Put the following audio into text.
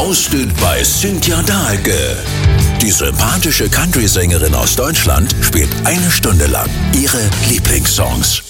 Roasted bei Cynthia Dahlke. Die sympathische Country-Sängerin aus Deutschland spielt 1 Stunde lang ihre Lieblingssongs.